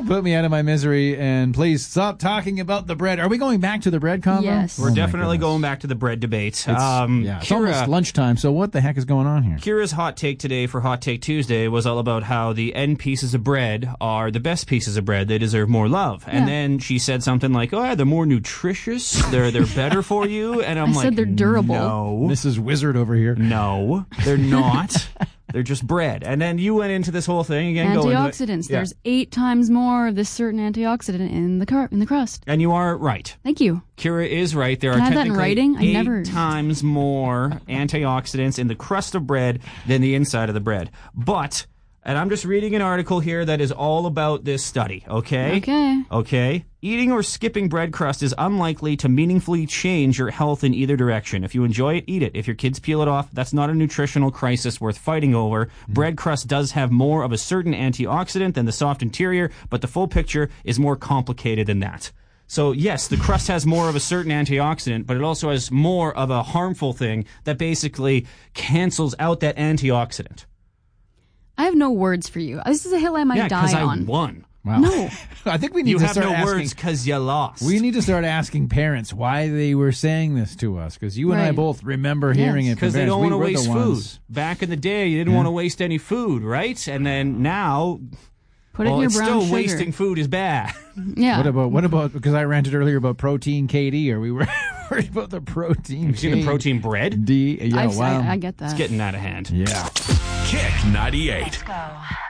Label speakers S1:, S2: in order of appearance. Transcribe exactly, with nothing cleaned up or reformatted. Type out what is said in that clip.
S1: Put me out of my misery, and please stop talking about the bread. Are we going back to the bread convo?
S2: Yes.
S3: We're
S1: Oh,
S3: definitely going back to the bread debate.
S1: It's,
S3: Um,
S1: yeah, it's
S3: Kira,
S1: almost lunchtime, so what the heck is going on here?
S3: Kira's hot take today for Hot Take Tuesday was all about how the end pieces of bread are the best pieces of bread. They deserve more love. And
S2: Yeah.
S3: then she said something like, oh, yeah, they're more nutritious. They're they're better for you. And I'm
S2: I
S3: like,
S2: said they're durable.
S3: No.
S1: Missus Wizard over here.
S3: No, they're not. They're just bread. And then you went into this whole thing again. Go into it.
S2: Antioxidants.
S3: Yeah.
S2: There's eight times more of this certain antioxidant in the car- in the crust.
S3: And you are right.
S2: Thank you.
S3: Kira is right. There
S2: Can I
S3: are
S2: have that in
S3: technically
S2: writing? I
S3: eight
S2: never-
S3: times more antioxidants in the crust of bread than the inside of the bread. But, and I'm just reading an article here that is all about this study, okay?
S2: Okay.
S3: Okay? Eating or skipping bread crust is unlikely to meaningfully change your health in either direction. If you enjoy it, eat it. If your kids peel it off, that's not a nutritional crisis worth fighting over. Bread crust does have more of a certain antioxidant than the soft interior, but the full picture is more complicated than that. So, yes, the crust has more of a certain antioxidant, but it also has more of a harmful thing that basically cancels out that antioxidant.
S2: I have no words for you. This is a hill I might
S3: Yeah, because
S2: die
S3: I
S2: on.
S3: won.
S1: Wow.
S2: No.
S1: I think we need
S3: You
S1: to
S3: have
S1: start
S3: no
S1: asking,
S3: words because you lost.
S1: We need to start asking parents why they were saying this to us, because you and I
S2: Right.
S1: both remember
S2: Yes.
S1: hearing it from
S3: Because they
S1: parents.
S3: don't
S1: We
S3: want to
S1: were the
S3: waste food.
S1: ones.
S3: Back in the day, you didn't
S1: Yeah.
S3: want to waste any food, right? And then now,
S2: Put it
S3: well,
S2: in your
S3: it's
S2: brown
S3: still
S2: sugar.
S3: wasting food is bad.
S2: Yeah.
S1: What about, what about, because I ranted earlier about protein K D, or we were worried about the protein
S3: Have you seen the protein bread?
S1: D. Yeah,
S2: I've-
S1: wow.
S2: I, I get that.
S3: It's getting out of hand.
S1: Yeah.
S4: Kick ninety-eight.
S5: Go.